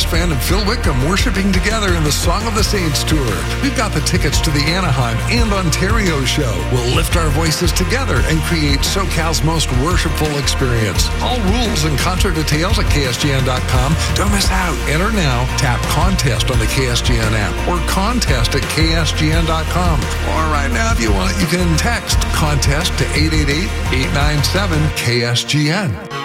Band and Phil Wickham worshiping together in the Song of the Saints tour. We've got the tickets to the Anaheim and Ontario show. We'll lift our voices together and create SoCal's most worshipful experience. All rules and concert details at KSGN.com. Don't miss out. Enter now. Tap Contest on the KSGN app or contest at KSGN.com. Or right now, if you want, you can text Contest to 888-897-KSGN.